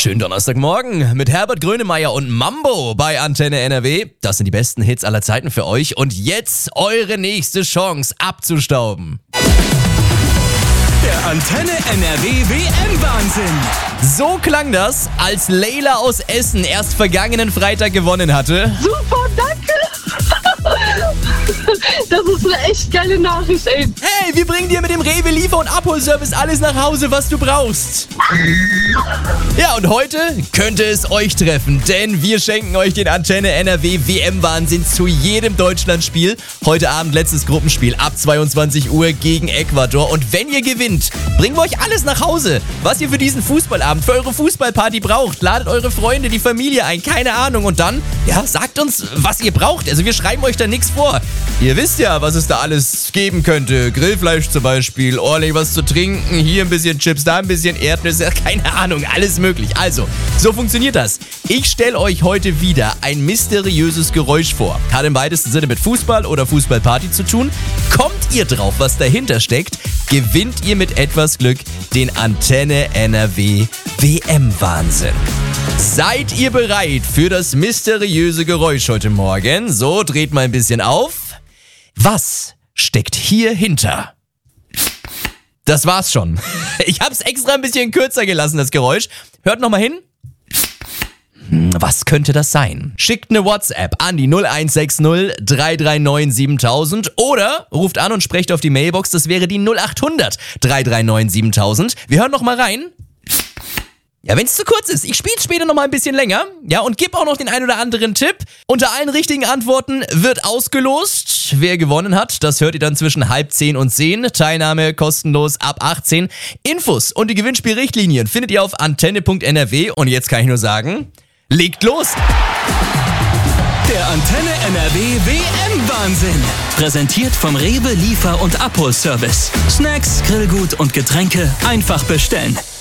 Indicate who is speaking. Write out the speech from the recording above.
Speaker 1: Schönen Donnerstagmorgen mit Herbert Grönemeyer und Mambo bei Antenne NRW. Das sind die besten Hits aller Zeiten für euch. Und jetzt eure nächste Chance abzustauben.
Speaker 2: Der Antenne NRW WM-Wahnsinn.
Speaker 1: So klang das, als Leila aus Essen erst vergangenen Freitag gewonnen hatte.
Speaker 3: Super, danke. Das ist eine echt geile Nachricht, ey.
Speaker 1: Hey, wir bringen dir mit dem Rewe Liefer- und Abholservice alles nach Hause, was du brauchst. Ja, und heute könnte es euch treffen, denn wir schenken euch den Antenne NRW WM-Wahnsinn zu jedem Deutschlandspiel. Heute Abend letztes Gruppenspiel ab 22 Uhr gegen Ecuador. Und wenn ihr gewinnt, bringen wir euch alles nach Hause, was ihr für diesen Fußballabend, für eure Fußballparty braucht. Ladet eure Freunde, die Familie ein, keine Ahnung. Und dann, ja, sagt uns, was ihr braucht. Also wir schreiben euch da nichts vor. Ihr wisst ja, was es da alles geben könnte. Grillfleisch zum Beispiel, ordentlich was zu trinken, hier ein bisschen Chips, da ein bisschen Erdnüsse, keine Ahnung, alles möglich. Also, so funktioniert das. Ich stelle euch heute wieder ein mysteriöses Geräusch vor. Hat im weitesten Sinne mit Fußball oder Fußballparty zu tun. Kommt ihr drauf, was dahinter steckt, gewinnt ihr mit etwas Glück den Antenne NRW WM-Wahnsinn. Seid ihr bereit für das mysteriöse Geräusch heute Morgen? So, dreht mal ein bisschen auf. Was steckt hier hinter? Das war's schon. Ich hab's extra ein bisschen kürzer gelassen, das Geräusch. Hört nochmal hin. Was könnte das sein? Schickt eine WhatsApp an die 0160 339 7000 oder ruft an und sprecht auf die Mailbox, das wäre die 0800 339 7000. Wir hören nochmal rein. Ja, wenn es zu kurz ist, ich spiele später nochmal ein bisschen länger. Ja, und gebe auch noch den ein oder anderen Tipp. Unter allen richtigen Antworten wird ausgelost. Wer gewonnen hat, das hört ihr dann zwischen 9:30 und 10. Teilnahme kostenlos ab 18. Infos und die Gewinnspielrichtlinien findet ihr auf antenne.nrw. Und jetzt kann ich nur sagen, legt los!
Speaker 2: Der Antenne NRW WM-Wahnsinn. Präsentiert vom Rewe Liefer- und Abholservice. Snacks, Grillgut und Getränke einfach bestellen.